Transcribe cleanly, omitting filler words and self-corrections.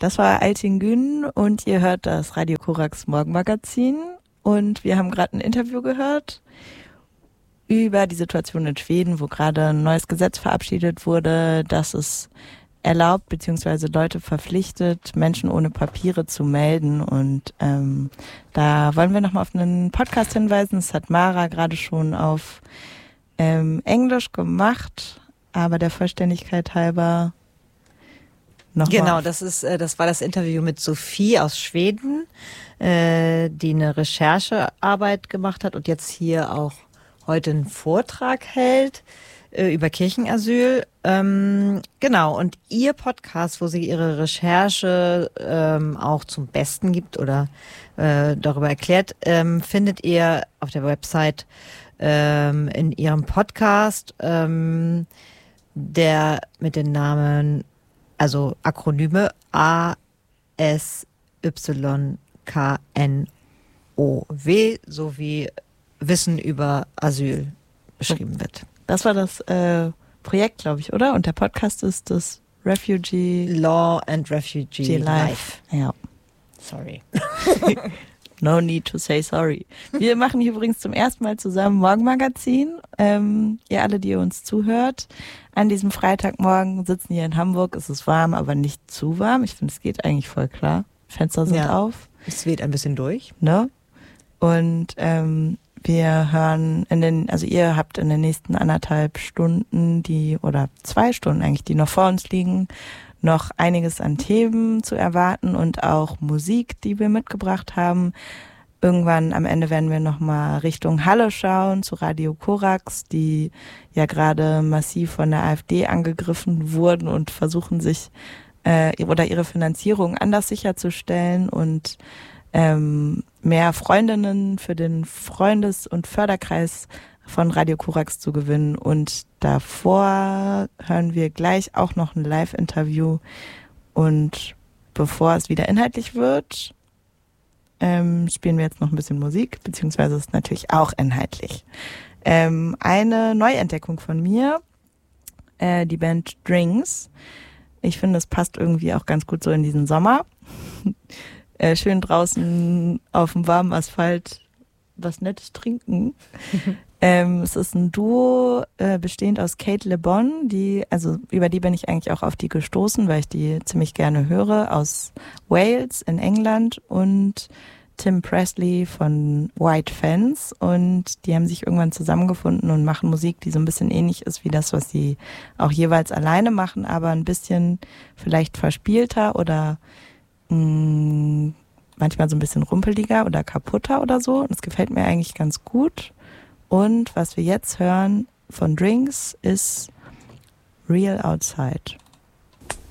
Das war Altin Gün und ihr hört das Radio Korax Morgenmagazin und wir haben gerade ein Interview gehört über die Situation in Schweden, wo gerade ein neues Gesetz verabschiedet wurde, das es erlaubt bzw. Leute verpflichtet, Menschen ohne Papiere zu melden. Und da wollen wir nochmal auf einen Podcast hinweisen. Das hat Mara gerade schon auf Englisch gemacht, aber der Vollständigkeit halber nochmal. Genau, das war das Interview mit Sophie aus Schweden, die eine Recherchearbeit gemacht hat und jetzt hier auch heute einen Vortrag hält über Kirchenasyl. Genau, und ihr Podcast, wo sie ihre Recherche auch zum Besten gibt oder darüber erklärt, findet ihr auf der Website in ihrem Podcast, der mit den Namen, also Akronyme ASYKNOW sowie Wissen über Asyl beschrieben wird. Das war das Projekt, glaube ich, oder? Und der Podcast ist das Refugee Law and Refugee Life. Ja. Sorry. No need to say sorry. Wir machen hier übrigens zum ersten Mal zusammen Morgenmagazin. Ihr alle, die ihr uns zuhört. An diesem Freitagmorgen sitzen hier in Hamburg. Es ist warm, aber nicht zu warm. Ich finde, es geht eigentlich voll klar. Fenster sind auf. Es weht ein bisschen durch. Ne? Und wir hören ihr habt in den nächsten 1,5 Stunden oder 2 Stunden eigentlich, die noch vor uns liegen, noch einiges an Themen zu erwarten und auch Musik, die wir mitgebracht haben. Irgendwann am Ende werden wir nochmal Richtung Halle schauen, zu Radio Korax, die ja gerade massiv von der AfD angegriffen wurden und versuchen sich ihre Finanzierung anders sicherzustellen und mehr Freundinnen für den Freundes- und Förderkreis von Radio Korax zu gewinnen. Und davor hören wir gleich auch noch ein Live-Interview. Und bevor es wieder inhaltlich wird, spielen wir jetzt noch ein bisschen Musik, beziehungsweise ist natürlich auch inhaltlich. Eine Neuentdeckung von mir, die Band Drinks. Ich finde, es passt irgendwie auch ganz gut so in diesen Sommer. Schön draußen auf dem warmen Asphalt was Nettes trinken. Es ist ein Duo, bestehend aus Kate Le Bon, über die bin ich eigentlich auch auf die gestoßen, weil ich die ziemlich gerne höre, aus Wales in England, und Tim Presley von White Fence, und die haben sich irgendwann zusammengefunden und machen Musik, die so ein bisschen ähnlich ist wie das, was sie auch jeweils alleine machen, aber ein bisschen vielleicht verspielter oder manchmal so ein bisschen rumpeliger oder kaputter oder so. Und es gefällt mir eigentlich ganz gut. Und was wir jetzt hören von Drinks ist Real Outside.